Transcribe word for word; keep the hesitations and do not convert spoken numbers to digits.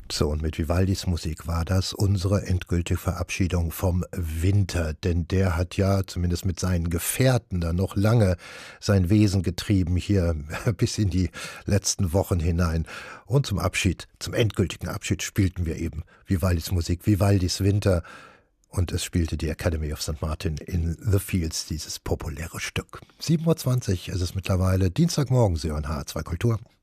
So, und mit Vivaldis Musik war das unsere endgültige Verabschiedung vom Winter, denn der hat ja zumindest mit seinen Gefährten da noch lange sein Wesen getrieben, hier bis in die letzten Wochen hinein. Und zum Abschied, zum endgültigen Abschied spielten wir eben Vivaldis Musik, Vivaldis Winter, und es spielte die Academy of Sankt Martin in the Fields, dieses populäre Stück. sieben Uhr zwanzig ist es mittlerweile, Dienstagmorgen, Sie hören H zwei Kultur.